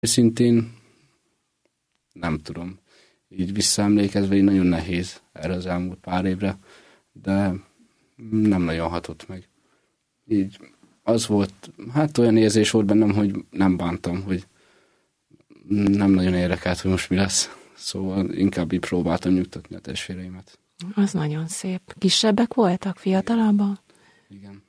Őszintén nem tudom. Így visszaemlékezve így nagyon nehéz erre az elmúlt pár évre, de nem nagyon hatott meg. Így az volt, hát olyan érzés volt bennem, hogy nem bántam, hogy nem nagyon érdekelt, hogy most mi lesz. Szóval inkább így próbáltam nyugtatni a testvéreimet. Az nagyon szép. Kisebbek voltak, fiatalabbak? Igen,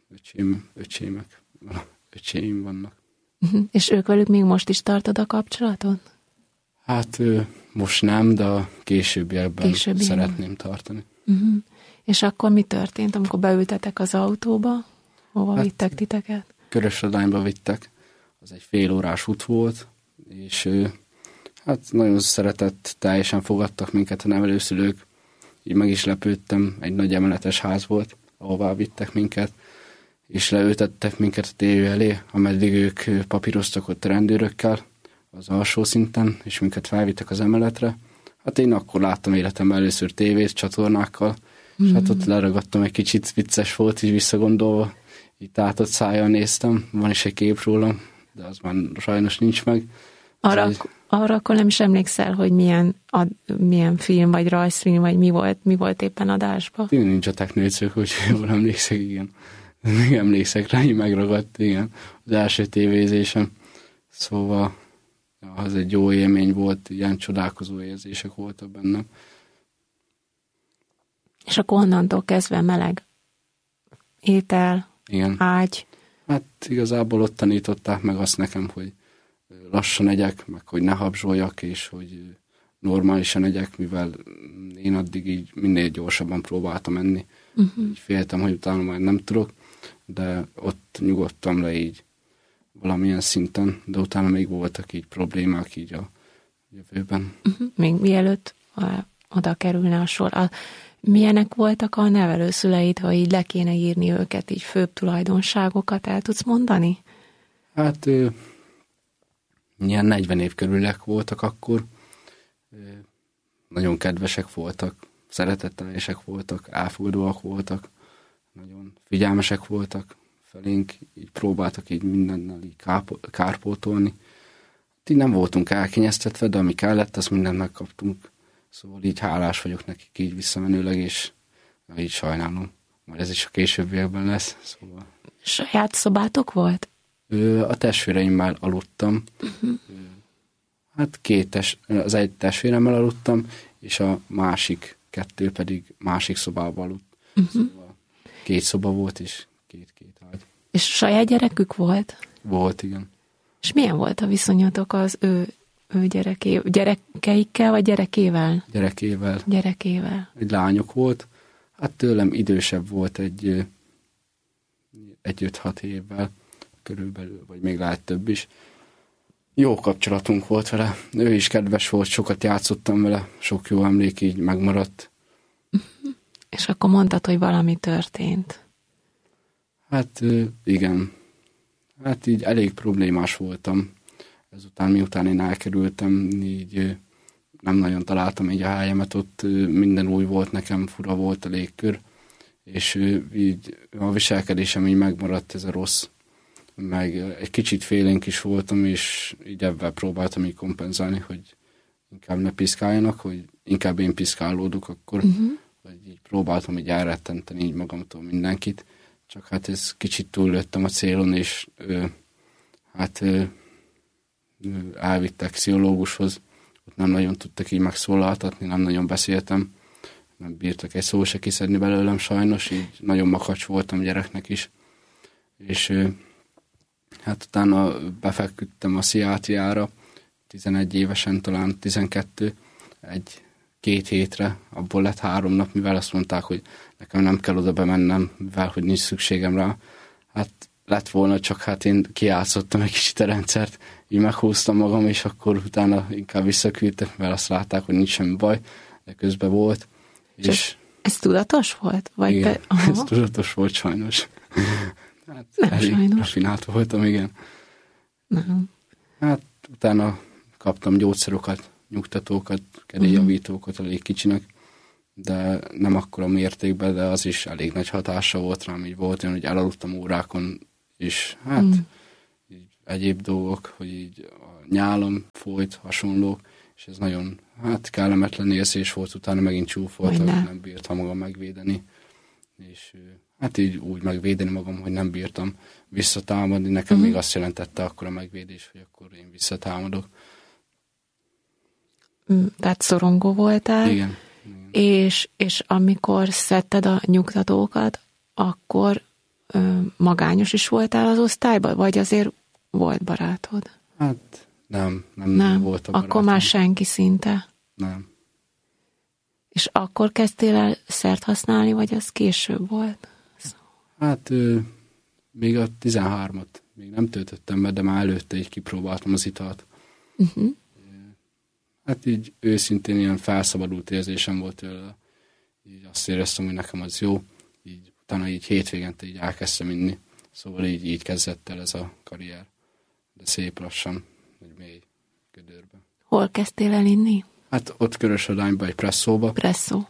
öcséim vannak. És ők velük még most is tartod a kapcsolatot? Hát most nem, de a későbbiekben szeretném tartani. És akkor mi történt, amikor beültetek az autóba? Hova vittek titeket? Körösladányba vittek. Az egy fél órás út volt, és hát nagyon teljesen fogadtak minket a nevelőszülők. Így meg is lepődtem, egy nagy emeletes ház volt, ahová vittek minket, és leültettek minket a tévé elé, ameddig ők papíroztak ott a rendőrökkel az alsó szinten, és minket felvittek az emeletre. Hát én akkor láttam életemben először tévét, csatornákkal, és hát ott leragadtam, egy kicsit vicces volt, így visszagondolva, így tátott szájjal néztem, van is egy kép rólam, de az már sajnos nincs meg. Arra akkor nem is emlékszel, hogy milyen film, vagy rajzfilm, vagy mi volt éppen adásban? Tényleg nincs a teknőcök, hogy jól emlékszek, igen. Még emlékszek rá, így megragadt, igen. Az első tévézésem. Szóval az egy jó élmény volt, ilyen csodálkozó érzések voltak bennem. És akkor onnantól kezdve meleg étel, igen. Ágy. Hát igazából ott tanították meg azt nekem, hogy lassan egyek, meg hogy ne habzsoljak, és hogy normálisan egyek, mivel én addig így minél gyorsabban próbáltam enni. Így féltem, hogy utána már nem tudok, de ott nyugodtam le így valamilyen szinten, de utána még voltak így problémák így a jövőben. Még mielőtt oda kerülne a sor. Milyenek voltak a nevelőszüleid, ha így le kéne írni őket, így főbb tulajdonságokat el tudsz mondani? Hát ilyen 40 év körülek voltak akkor. Nagyon kedvesek voltak, szeretetteljesek voltak, elfogadóak voltak, nagyon figyelmesek voltak felénk, így próbáltak így mindennel így kárpótolni. Így nem voltunk elkényeztetve, de ami kellett, azt mindent megkaptunk. Szóval így hálás vagyok nekik így visszamenőleg, és így sajnálom. Majd ez is a későbbiekben lesz. Szóval. Saját szobátok volt? A testvéreimmel aludtam. Hát az egy testvéremmel aludtam, és a másik kettő pedig másik szobában aludt. Szóval 2 szoba volt, és két ágy. És saját gyerekük volt? Volt, igen. És milyen volt a viszonyatok az ő gyerekeikkel, vagy gyerekével? Gyerekével. Egy lányok volt. Hát tőlem idősebb volt egy 5-6 évvel körülbelül, vagy még lehet több is. Jó kapcsolatunk volt vele. Ő is kedves volt, sokat játszottam vele, sok jó emlék így megmaradt. És akkor mondtad, hogy valami történt. Hát igen. Hát így elég problémás voltam. Ezután, miután én elkerültem, így nem nagyon találtam így a helyemet, ott minden új volt nekem, fura volt a légkör, és így a viselkedésem így megmaradt, ez a rossz. Meg egy kicsit félénk is voltam, és így ebben próbáltam így kompenzálni, hogy inkább ne piszkáljanak, hogy inkább én piszkálódok akkor, vagy így próbáltam így elrettenteni így magamtól mindenkit, csak hát ez kicsit túllőttem a célon, és elvittek pszichológushoz, ott nem nagyon tudtak így megszólaltatni, nem nagyon beszéltem, nem bírtak egy szó se kiszedni belőlem sajnos, így nagyon makacs voltam gyereknek is, és hát utána befeküdtem a pszichiátriára, 11 évesen, talán 12, 1-2 hétre, abból lett 3 nap, mivel azt mondták, hogy nekem nem kell oda bemennem, mivel hogy nincs szükségem rá. Hát lett volna, csak hát én kijátszottam egy kicsit a rendszert, így meghúztam magam, és akkor utána inkább visszaküldtek, mivel azt látták, hogy nincs semmi baj, de közben volt. És ez tudatos volt? Vagy igen, ez tudatos volt sajnos. Hát nem elég sajnos. rafinált voltam, igen. Nem. Hát utána kaptam gyógyszerokat, nyugtatókat, kedélyjavítókat elég kicsinek, de nem akkora mértékben, de az is elég nagy hatása volt rám, így volt olyan, hogy elaludtam órákon, és hát így egyéb dolgok, hogy így a nyálam folyt, hasonlók, és ez nagyon kellemetlen érzés volt, utána megint csúfoltak, nem bírtam magam megvédeni, és hát így úgy megvédeni magam, hogy nem bírtam visszatámadni, nekem még azt jelentette akkor a megvédés, hogy akkor én visszatámadok. Tehát szorongó voltál, igen. És amikor szedted a nyugtatókat, akkor magányos is voltál az osztályban, vagy azért volt barátod? Hát nem volt a barátom. Akkor már senki szinte? Nem. És akkor kezdtél el szert használni, vagy az később volt? Hát még a 13-at még nem töltöttem be, de már előtte így kipróbáltam az italt. Hát így őszintén ilyen felszabadult érzésem volt tőle. Így azt éreztem, hogy nekem az jó. Így utána így hétvégente így elkezdtem inni. Szóval így kezdett el ez a karrier. De szép lassan, egy mély gödörbe. Hol kezdtél el inni? Hát ott Körösödányban, egy presszóba. Presszó.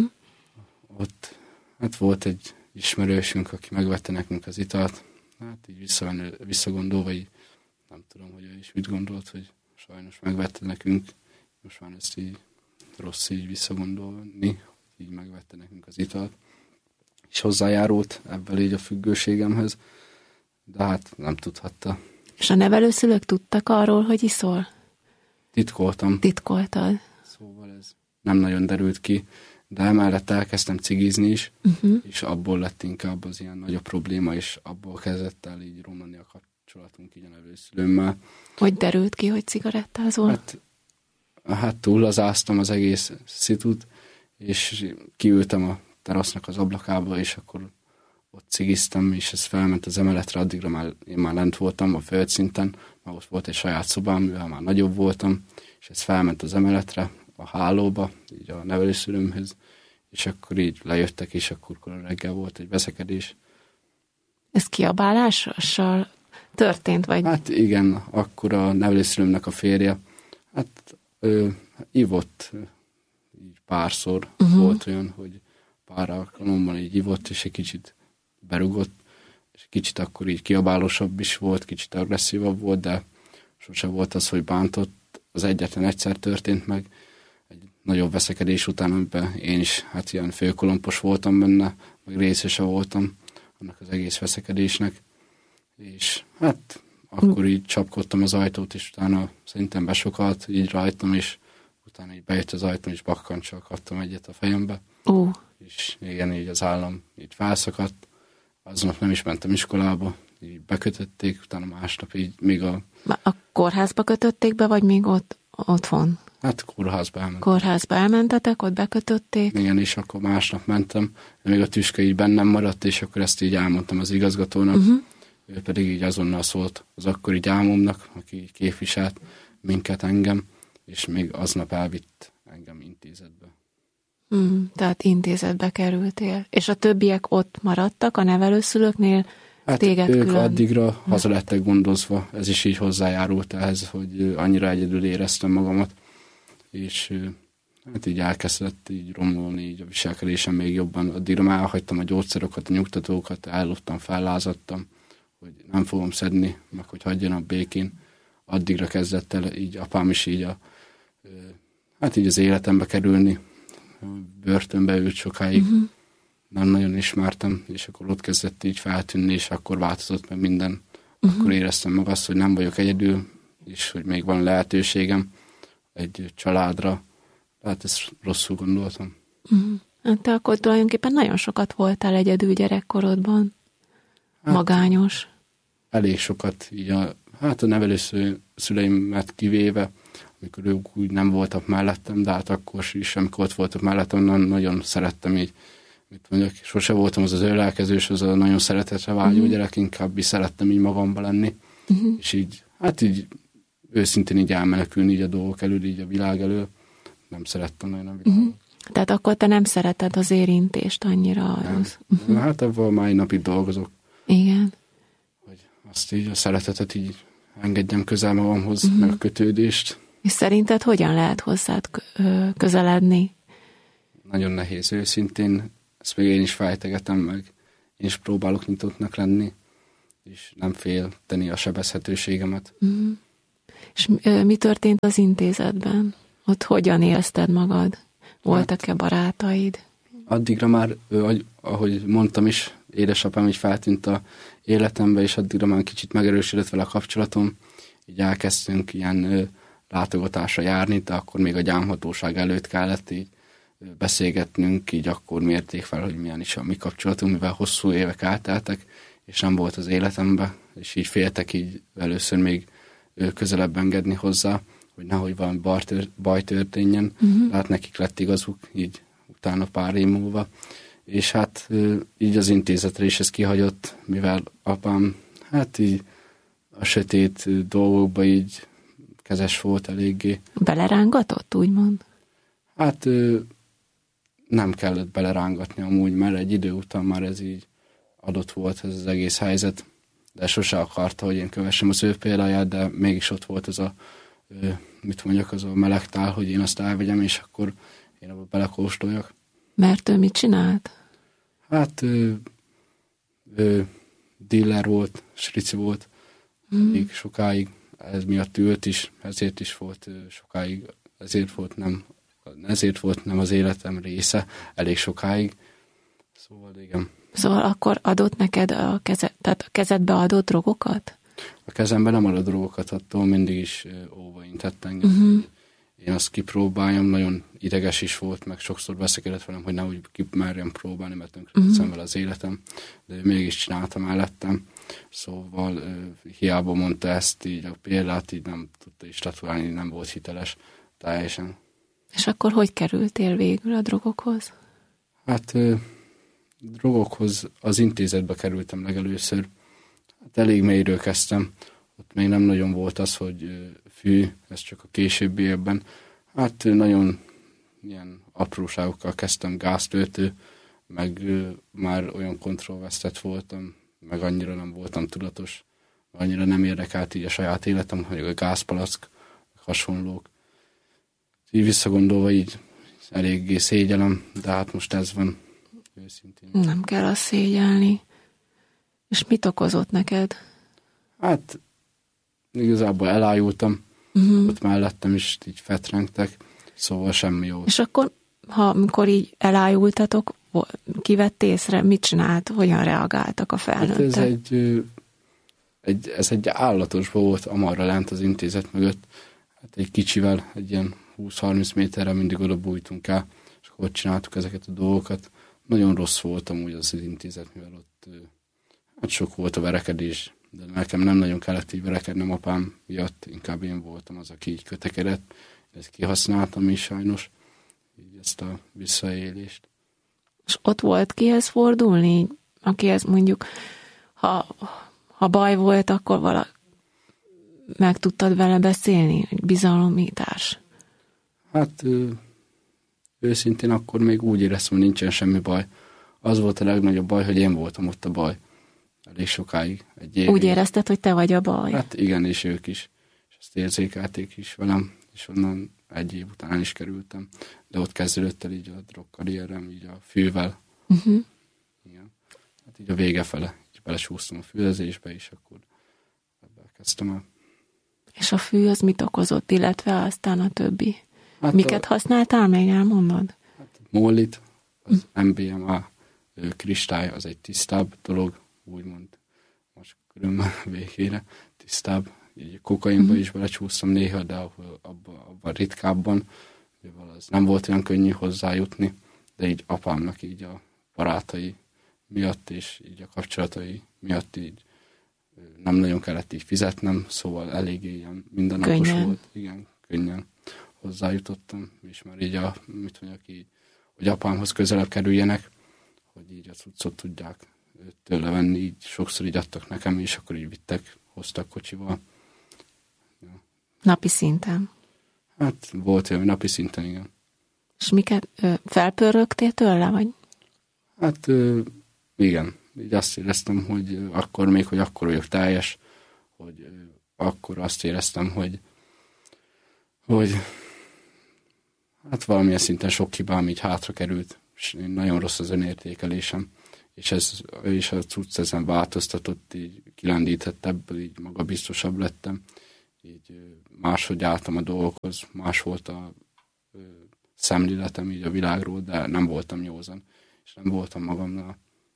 Ott hát volt egy ismerősünk, aki megvette nekünk az italt. Hát így visszagondolva, így nem tudom, hogy ő is mit gondolt, hogy sajnos megvette nekünk. Most már ezt így rossz így visszagondolni, így megvette nekünk az italt. És hozzájárult ebből így a függőségemhez, de hát nem tudhatta. És a nevelőszülők tudtak arról, hogy iszol? Titkoltam. Titkoltad. Szóval ez nem nagyon derült ki, de emellett elkezdtem cigizni is, és abból lett inkább az ilyen nagyobb probléma, és abból kezdett el így romlani a kapcsolatunk így a nevelőszülőmmel. Hogy derült ki, hogy cigarettázol? Hát túllazáztam az egész szitut, és kiültem a terasznak az ablakába, és akkor ott cigiztem, és ez felment az emeletre, addigra én már lent voltam a földszinten, már ott volt egy saját szobám, mivel már nagyobb voltam, és ez felment az emeletre, a hálóba, így a nevelőszülőmhöz, és akkor így lejöttek, és akkor reggel volt egy veszekedés. Ez kiabálással történt, vagy? Hát igen, akkor a nevelőszülőmnek a férje, hát ivott így párszor, volt olyan, hogy pár alkalommal így ivott, és egy kicsit berugott, és kicsit akkor így kiabálósabb is volt, kicsit agresszívabb volt, de sose volt az, hogy bántott. Az egyetlen egyszer történt meg, egy nagyobb veszekedés után, amiben én is hát ilyen főkolompos voltam benne, meg részese voltam annak az egész veszekedésnek, és hát akkor így csapkodtam az ajtót, és utána szerintem besokalt így rajtam, és utána így bejött az ajtón, és bakkancsal kaptam egyet a fejembe. És igen, így az állam így felszakadt. Aznap nem is mentem iskolába, így bekötötték, utána másnap így még a kórházba kötötték be, vagy még otthon? Hát kórházba elmentem. Kórházba elmentetek, ott bekötötték? Igen, és akkor másnap mentem, még a tüske így bennem maradt, és akkor ezt így elmondtam az igazgatónak. Ő pedig így azonnal szólt az akkori gyámomnak, aki képviselt minket, engem, és még aznap elvitt engem intézetbe. Tehát intézetbe kerültél. És a többiek ott maradtak a nevelőszülőknél? Hát téged ők külön? addigra haza lettek gondozva, ez is így hozzájárult ehhez, hogy annyira egyedül éreztem magamat, és hát így elkezdett így romolni így a viselkedésem még jobban. Addigra már elhagytam a gyógyszerokat, a nyugtatókat, elloptam, fellázadtam, hogy nem fogom szedni, meg hogy hagyjanak békén. Addigra kezdett el így apám is így hát így az életembe kerülni. Börtönbe ült sokáig, nem nagyon ismertem, és akkor ott kezdett így feltűnni, és akkor változott meg minden. Akkor éreztem meg azt, hogy nem vagyok egyedül, és hogy még van lehetőségem egy családra. Hát ezt rosszul gondoltam. Hát te akkor tulajdonképpen nagyon sokat voltál egyedül gyerekkorodban. Hát, magányos. Elég sokat, így a nevelőszüleimet kivéve, amikor ők úgy nem voltak mellettem, de hát akkor is, amikor ott voltak mellettem, nagyon szerettem így, mit mondjak, sose voltam az ölelkezős, az a nagyon szeretetre vágyó gyerek, inkább is szerettem így magamba lenni, és így, hát így őszintén így elmenekülni így a dolgok elől, így a világ elől, nem szerettem nagyon a világot. Tehát akkor te nem szereted az érintést annyira? Hát ebben a mai napig dolgozok. Igen. Hogy azt így, a szeretetet így engedjem közel magamhoz, meg a kötődést. És szerinted hogyan lehet hozzád közeledni? Nagyon nehéz őszintén, ezt még én is fejtegetem meg. Én is próbálok nyitottnak lenni, és nem félteni a sebezhetőségemet. Mm. És mi történt az intézetben? Ott hogyan érezted magad? Voltak-e barátaid? Addigra már, ahogy mondtam is, édesapám így feltűnt a életembe, és addigra már kicsit megerősödött vele a kapcsolatom. Így elkezdtünk ilyen látogatásra járni, de akkor még a gyámhatóság előtt kellett így beszélgetnünk, így akkor mérték fel, hogy milyen is a mi kapcsolatunk, mivel hosszú évek elteltek, és nem volt az életembe, és így féltek így először még közelebb engedni hozzá, hogy nehogy valami baj történjen. Hát nekik lett igazuk, így utána pár év múlva. És hát így az intézetre is ez kihagyott, mivel apám hát így a sötét dolgokba így kezes volt eléggé. Belerángatott, úgymond? Hát nem kellett belerángatni amúgy, mert egy idő után már ez így adott volt ez az egész helyzet, de sose akarta, hogy én kövessem az ő példáját, de mégis ott volt az a, mit mondjak, az a melegtál, hogy én azt elvegyem, és akkor én abba belekóstoljak. Mert ő mit csinált? Hát dealer volt, srici volt, még sokáig, ez miatt ült is, ezért is volt sokáig, ezért volt nem az életem része, elég sokáig. Szóval igen. Szóval akkor adott neked tehát a kezedbe adott drogokat? A kezembe nem adott drogokat, attól mindig is óvaintett engem. Én azt kipróbáljam, nagyon ideges is volt, meg sokszor veszekedett velem, hogy nehogy kimerjem próbálni, mert tönkreteszem vele az életem, de mégis csináltam mellettem. Szóval hiába mondta ezt, így a példát így nem tudta is statuálni, nem volt hiteles teljesen. És akkor hogy kerültél végül a drogokhoz? Hát drogokhoz az intézetbe kerültem legelőször. Hát elég mélyről kezdtem. Ott még nem nagyon volt az, hogy fű, ez csak a későbbi évben. Hát nagyon ilyen apróságokkal kezdtem, gáztöltő, meg már olyan kontrollvesztett voltam, meg annyira nem voltam tudatos, annyira nem érdekelt így a saját életem, hogy a gázpalack, hasonlók. Így visszagondolva így eléggé szégyellem, de hát most ez van őszintén. Nem kell azt szégyelni. És mit okozott neked? Hát igazából elájultam, ott mellettem is így fetrengtek, szóval semmi jó. És akkor, amikor így elájultatok, kivett észre, mit csinált, hogyan reagáltak a felnőttek? Hát ez egy állatos volt amarra lent az intézet mögött. Hát egy kicsivel, egy ilyen 20-30 méterre mindig oda bújtunk el, és akkor ott csináltuk ezeket a dolgokat. Nagyon rossz voltam úgy az intézet, mivel ott hát sok volt a verekedés, de nekem nem nagyon kellett így verekednem apám miatt, inkább én voltam az, aki így kötekedett. Ezt kihasználtam is sajnos, így ezt a visszaélést. És ott volt kihez fordulni, akihez mondjuk, ha baj volt, akkor meg tudtad vele beszélni, egy bizalomítás? Hát őszintén akkor még úgy éreztem, hogy nincsen semmi baj. Az volt a legnagyobb baj, hogy én voltam ott a baj. Elég sokáig. Úgy érezted, hogy te vagy a baj? Hát igen, és ők is. És ezt érzékelték is velem, és onnan egy év után el is kerültem. De ott kezdődött el így a drogkarrierem, így a fűvel. Igen. Hát így a vége fele. Így belesúsztam a fűzésbe, és akkor ebben kezdtem el. És a fű az mit okozott, illetve aztán a többi? Hát miket használtál, még elmondod? Hát mollit, az MBMA kristály, az egy tisztább dolog, úgymond most körülbelül végére tisztább. Így kokainba is belecsúsztam néha, de abban ritkábban, mivel az nem volt olyan könnyű hozzájutni, de így apámnak így a barátai miatt és így a kapcsolatai miatt így nem nagyon kellett így fizetnem, szóval eléggé ilyen mindennapos volt. Igen, könnyen hozzájutottam, és már így hogy apámhoz közelebb kerüljenek, hogy így a cuccot tudják tőle venni, így sokszor így adtak nekem, és akkor így hoztak kocsival. Ja. Napi szinten? Hát volt olyan, napi szinten, igen. És miket felpörögtél tőle, vagy? Hát igen, így azt éreztem, hogy akkor vagyok teljes, hogy akkor azt éreztem, hogy hát valamilyen szinten sok hibám így hátra került, és nagyon rossz az önértékelésem, és a cucc ezen változtatott, így kilendített ebből, így magabiztosabb lettem, így máshogy álltam a dolgokhoz, más volt a szemléletem így a világról, de nem voltam józan, és nem voltam magamnál.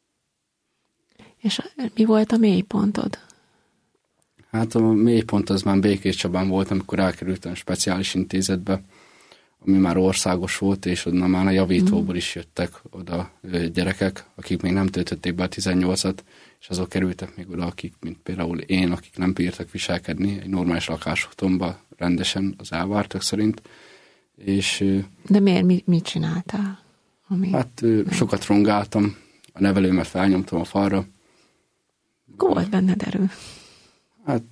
És mi volt a mélypontod? Hát a mélypont az már Békés Csabán volt, amikor elkerültem speciális intézetbe, ami már országos volt, és onnan már a javítóból is jöttek oda gyerekek, akik még nem töltötték be a 18-at, és azok kerültek még oda, akik, mint például én, akik nem bírtak viselkedni egy normális lakásotthonba rendesen az elvártak szerint. És, de miért? Mit csináltál? Hát sokat rongáltam, a nevelőmet felnyomtam a falra. Akkor volt benned erő. Hát,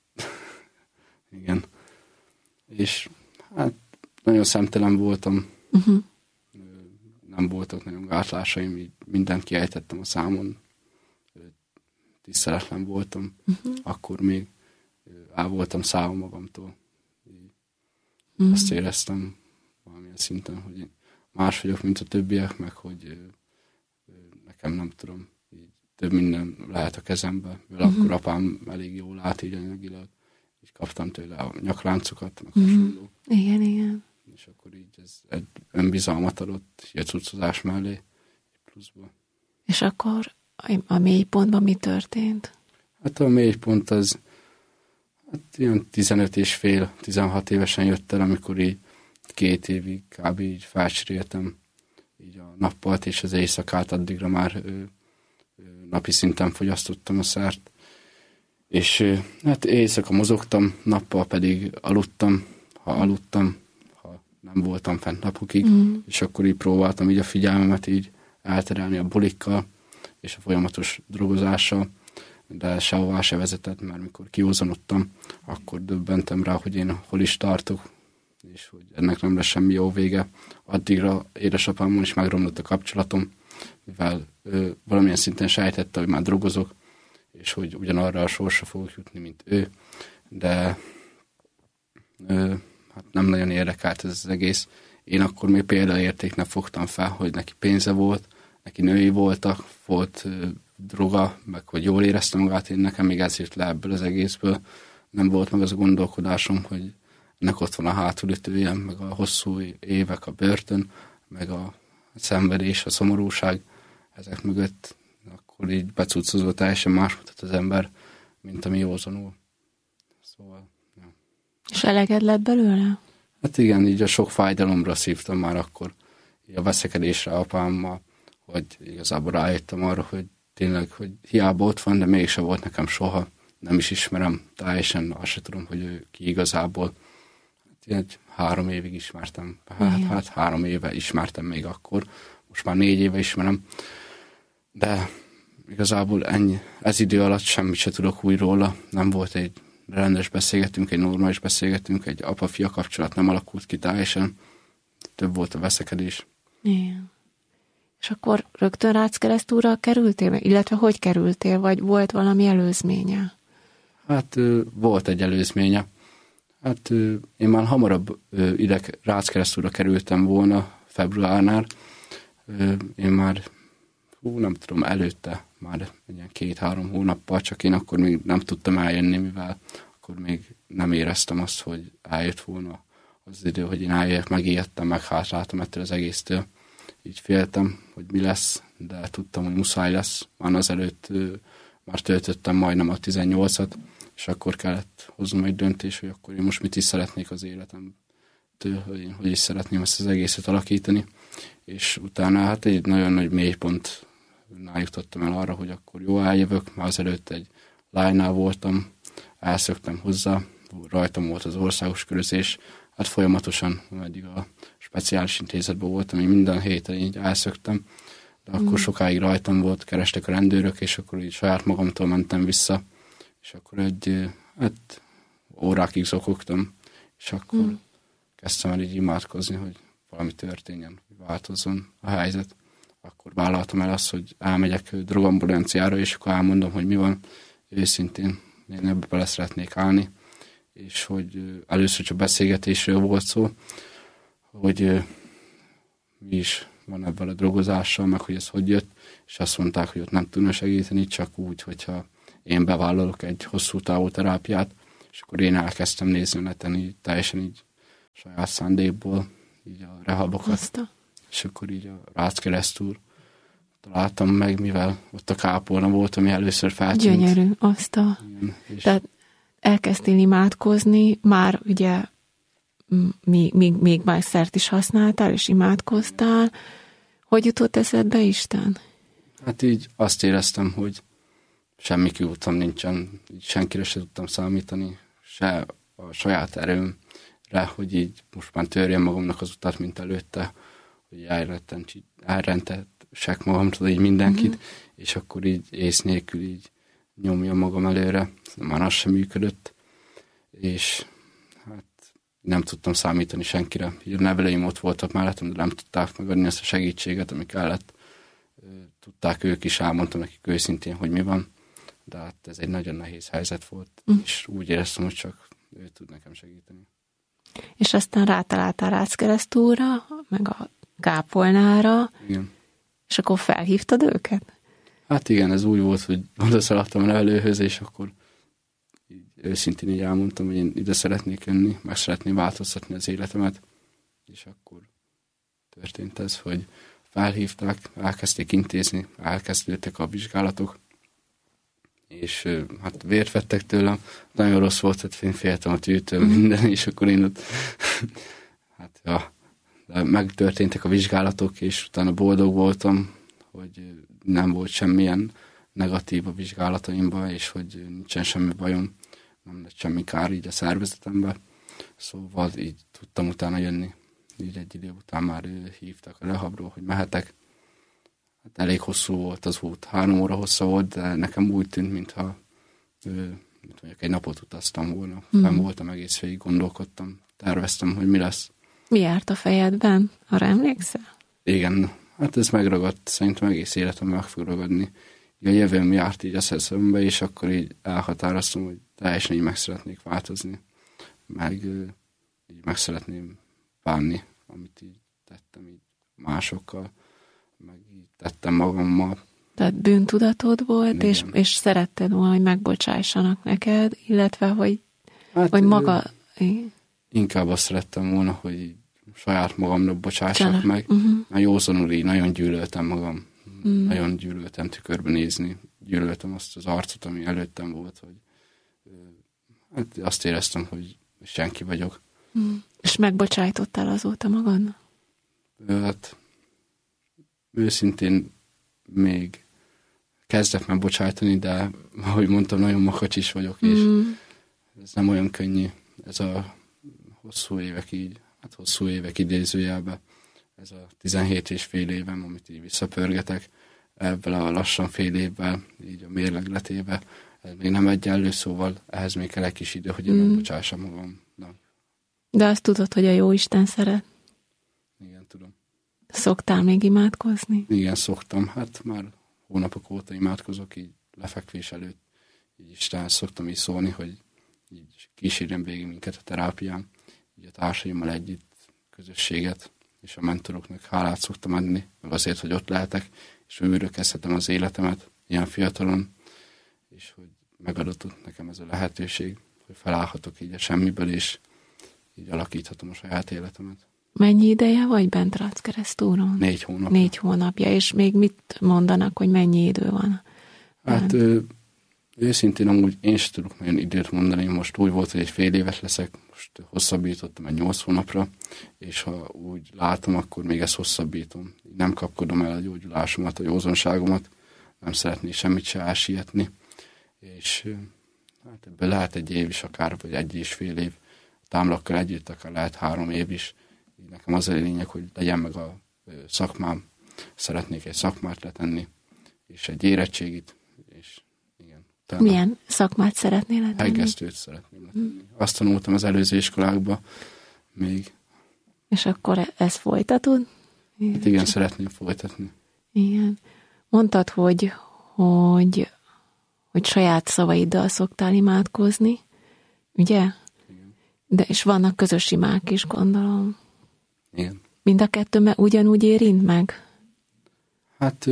igen. És hát nagyon szemtelen voltam. Nem voltak nagyon gátlásaim, így mindent kiejtettem a számon. Tiszteletlen voltam. Akkor még el voltam szállva magamtól. Azt éreztem valamilyen szinten, hogy én más vagyok, mint a többiek, meg hogy nekem nem tudom, így több minden lehet a kezembe. Akkor apám elég jól lát így anyagilag, így kaptam tőle a nyakláncokat, meg hasonló. Igen. És akkor így ez egy önbizalmat adott, így a cuccozás mellé, pluszból. És akkor a mélypontban mi történt? Hát a mélypont az ilyen 15,5-16 évesen jött el, amikor így 2 évig kb. Így felcseréltem így a nappalt és az éjszakát, addigra már napi szinten fogyasztottam a szert. És hát éjszaka mozogtam, nappal pedig aludtam, ha nem voltam fent napokig, és akkor így próbáltam így a figyelmemet így elterelni a bulikkal és a folyamatos drogozással, de sehová se vezetett, mert mikor kiózanodtam, akkor döbbentem rá, hogy én hol is tartok, és hogy ennek nem lesz semmi jó vége. Addigra édesapámmal is megromlott a kapcsolatom, mivel valamilyen szinten sejtette, hogy már drogozok, és hogy ugyanarra a sorsra fogok jutni, mint ő, de hát nem nagyon érdekelt ez az egész. Én akkor még példaértéknek fogtam fel, hogy neki pénze volt, neki női voltak, volt droga, meg hogy jól érezte magát, én nekem még ez jött le ebből az egészből. Nem volt meg az a gondolkodásom, hogy ennek ott van a hátulütője, meg a hosszú évek, a börtön, meg a szenvedés, a szomorúság, ezek mögött akkor így becuccozva teljesen más mutat az ember, mint ami józanul. Szóval, ja. És eleged lett belőle? Hát igen, így a sok fájdalomra szívtam már akkor, így a veszekedésre apámmal, hogy igazából rájöttem arra, hogy tényleg, hogy hiába ott van, de mégse volt nekem soha, nem is ismerem teljesen, azt se tudom, hogy ő ki igazából. Hát 3 évig ismertem, hát 3 éve ismertem még akkor, most már 4 éve ismerem, de igazából ennyi, ez idő alatt semmit se tudok új róla, nem volt egy rendes beszélgetünk, egy normális beszélgetünk, egy apa-fia kapcsolat nem alakult ki teljesen, több volt a veszekedés. Igen. És akkor rögtön Rácz-Keresztúrral kerültél, illetve hogy kerültél, vagy volt valami előzménye? Hát volt egy előzménye. Hát én már hamarabb ide Rácz-Keresztúrra kerültem volna februárnál. Én már, nem tudom, előtte már ilyen 2-3 hónappal, csak én akkor még nem tudtam eljönni, mivel akkor még nem éreztem azt, hogy eljött volna az idő, hogy én eljöjjek, megijedtem, meghátráltam ettől az egésztől. Így féltem, hogy mi lesz, de tudtam, hogy muszáj lesz. Már azelőtt már töltöttem majdnem a 18-at, és akkor kellett hoznom egy döntés, hogy akkor én most mit is szeretnék az életemtől, hogy én hogy is szeretném ezt az egészet alakítani. És utána hát egy nagyon nagy mélypontnál jutottam el arra, hogy akkor jó, eljövök, már azelőtt egy lánynál voltam, elszöktem hozzá, rajtam volt az országos körözés, hát folyamatosan, ameddig a speciális intézetben voltam, én minden héten így elszöktem, de akkor sokáig rajtam volt, kerestek a rendőrök, és akkor így saját magamtól mentem vissza, és akkor hát órákig zokogtam, és akkor kezdtem el így imádkozni, hogy valami történjen, hogy változzon a helyzet. Akkor vállaltam el azt, hogy elmegyek drogambulanciára, és akkor elmondom, hogy mi van őszintén, én ebbe bele szeretnék állni, és hogy először csak beszélgetésről volt szó, hogy mi is van ebben a drogozással, meg hogy ez hogy jött, és azt mondták, hogy ott nem tudna segíteni, csak úgy, hogyha én bevállalok egy hosszú távú terápiát, és akkor én elkezdtem nézni neten így teljesen így saját szándékból, így a rehabokat, és akkor így a Rácz-keresztúr találtam meg, mivel ott a kápolna volt, ami először feltűnt. Gyönyörű, Tehát elkezdtél imádkozni, már ugye még más szert is használtál, és imádkoztál. Hogy jutott eszedbe Isten? Hát így azt éreztem, hogy semmi kiútam nincsen, így senkire se tudtam számítani, se a saját erőmre, hogy így most már törjem magamnak az utat, mint előtte, hogy elrendettek magamtól így mindenkit, és akkor így ész nélkül így nyomja magam előre. Már az sem működött, és hát nem tudtam számítani senkire. Így a nevelőim ott voltak mellettem, de nem tudták megadni ezt a segítséget, ami kellett. Tudták ők is, elmondtam nekik őszintén, hogy mi van, de hát ez egy nagyon nehéz helyzet volt, és úgy éreztem, hogy csak ő tud nekem segíteni. És aztán rátaláltál Rácz-keresztúrra, meg a kápolnára, igen. És akkor felhívtad őket? Hát igen, ez úgy volt, hogy odaszaladtam a nevelőhöz, és akkor így őszintén így elmondtam, hogy én ide szeretnék jönni, meg szeretném változtatni az életemet, és akkor történt ez, hogy felhívták, elkezdték intézni, elkezdődtek a vizsgálatok, és hát vért vettek tőlem, nagyon rossz volt, hogy én féltem a tűtől minden, és akkor én ott hát ja, megtörténtek a vizsgálatok, és utána boldog voltam, hogy nem volt semmilyen negatív a vizsgálataimban, és hogy nincsen semmi bajom, nem lett semmi kár így a szervezetemben. Szóval így tudtam utána jönni. Így egy idő után már hívtak a rehabról, hogy mehetek. Hát elég hosszú volt az út, 3 óra hossza volt, de nekem úgy tűnt, mintha mondjuk egy napot utaztam volna. Fenn voltam egész végig, gondolkodtam, terveztem, hogy mi lesz. Mi járt a fejedben? Arra emlékszel? Igen, hát ez megragadt, szerintem egész életem meg fog ragadni. A jövőm járt így a szeszembe, és akkor így elhatároztam, hogy teljesen így meg szeretnék változni. Meg így meg szeretném bánni, amit így tettem így másokkal, meg így tettem magammal. Tehát bűntudatod volt, és szeretted volna, hogy megbocsássanak neked, illetve, hogy maga... Inkább azt szerettem volna, hogy saját magamnak bocsássak meg. Mert józanul így nagyon gyűlöltem magam. Nagyon gyűlöltem tükörbe nézni. Gyűlöltem azt az arcot, ami előttem volt, hogy hát azt éreztem, hogy senki vagyok. És megbocsájtottál azóta magadnak? Hát őszintén még kezdek megbocsájtani, de ahogy mondtam, nagyon makacsis vagyok, és ez nem olyan könnyű. Ez a hosszú évek idézőjelben, ez a 17 és fél évem, amit így visszapörgetek, ebből a lassan fél évvel, így a mérlegletébe, ez még nem egyenlő, szóval ehhez még kell egy kis idő, hogy én megbocsássam magamnak. De azt tudod, hogy a Jóisten szeret? Igen, tudom. Szoktál még imádkozni? Igen, szoktam. Hát már hónapok óta imádkozok, így lefekvés előtt. Így Istenhez szoktam így szólni, hogy így kísérjen végig minket a terápián. Így a társaimmal együtt közösséget, és a mentoroknak hálát szoktam adni, meg azért, hogy ott lehetek, és újra kezdhetem az életemet ilyen fiatalon, és hogy megadott nekem ez a lehetőség, hogy felállhatok így a semmiből, és így alakíthatom a saját életemet. Mennyi ideje vagy bent Rácz-keresztúron? 4 hónap. 4 hónapja, és még mit mondanak, hogy mennyi idő van? Hát őszintén amúgy én sem tudok nagyon időt mondani. Most úgy volt, hogy egy fél éves leszek, most hosszabbítottam egy 8 hónapra, és ha úgy látom, akkor még ezt hosszabbítom. Nem kapkodom el a gyógyulásomat, a józanságomat, nem szeretnék semmit se elsietni, és hát ebből lehet egy év is akár, vagy 1,5 év. Támlakkal együtt akár lehet 3 év is. Így nekem az a lényeg, hogy legyen meg a szakmám. Szeretnék egy szakmát letenni, és egy érettségit, és igen. Milyen szakmát szeretnél letenni? Hegesztőt szeretném letenni. Azt tanultam az előző iskolákba még. És akkor ezt folytatod? Hát igen, szeretném folytatni. Igen. Mondtad, hogy saját szavaiddal szoktál imádkozni, ugye? Igen. De és vannak közös imák is, gondolom. Igen. mind a kettőben ugyanúgy érint meg? Hát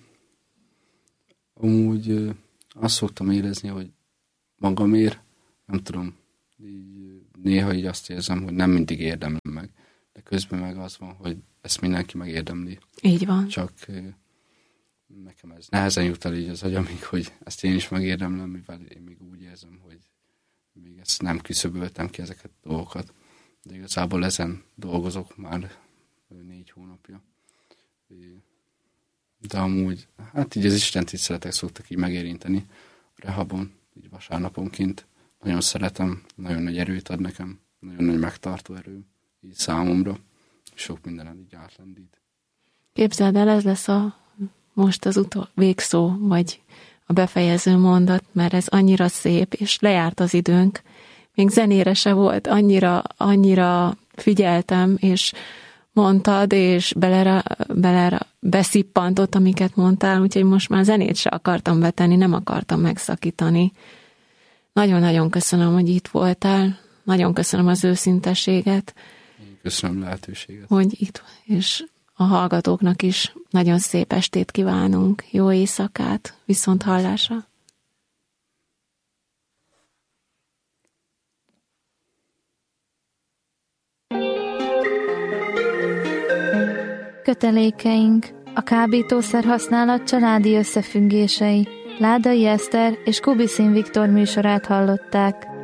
amúgy azt szoktam érezni, hogy magamért, nem tudom, így, néha így azt érzem, hogy nem mindig érdemlem meg. De közben meg az van, hogy ezt mindenki megérdemli. Így van. Csak nekem ez nehezen jut el így az agyamig, hogy ezt én is megérdemlem, mivel én még úgy érzem, hogy még ezt nem küszöböltem ki ezeket a dolgokat. De igazából ezen dolgozok már 4 hónapja. De amúgy, hát így az Isten tiszteletek szoktak így megérinteni a rehabon, így vasárnaponként. Nagyon szeretem, nagyon nagy erőt ad nekem, nagyon nagy megtartó erő így számomra. Sok mindenen így átlendít. Képzeld el, ez lesz most az végszó, vagy a befejező mondat, mert ez annyira szép, és lejárt az időnk. Még zenére se volt, annyira figyeltem, és mondtad, és bele beszippantott, amiket mondtál, úgyhogy most már zenét se akartam betenni, nem akartam megszakítani. Nagyon-nagyon köszönöm, hogy itt voltál, nagyon köszönöm az őszintességet. Én köszönöm lehetőséget. Hogy itt, és a hallgatóknak is nagyon szép estét kívánunk, jó éjszakát, viszont hallásra. Kötelékeink, a kábítószer használat családi összefüggései. Ládai Eszter és Kubiszin Viktor műsorát hallották.